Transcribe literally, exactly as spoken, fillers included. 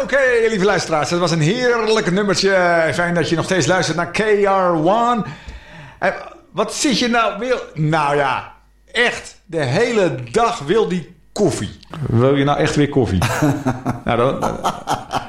Oké, okay, lieve luisteraars. Het was een heerlijk nummertje. Fijn dat je nog steeds luistert naar K R one. En wat zit je nou... Wil... Nou ja, echt. De hele dag wil die koffie. Wil je nou echt weer koffie? nou, dan...